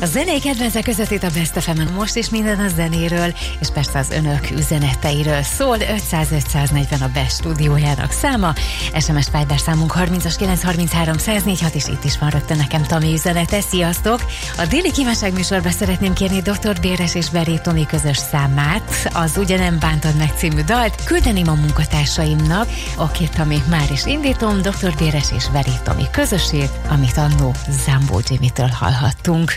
A zenei kedvencek között itt a Best FM-en most is minden a zenéről, és persze az önök üzeneteiről szól. 500-540 a Best stúdiójának száma. SMS Viber számunk 30-as 933 104.6, és itt is van rögtön nekem Tami üzenete. Sziasztok! A déli kívánság műsorba szeretném kérni Dr. Béres és Veri Tomi közös számát, az Ugye nem bántad meg című dalt. Küldeném a munkatársaimnak. Oké, Tami, már is indítom. Dr. Béres és Veri Tomi közösét, amit annó Zambó Jimmy-től hallhattunk.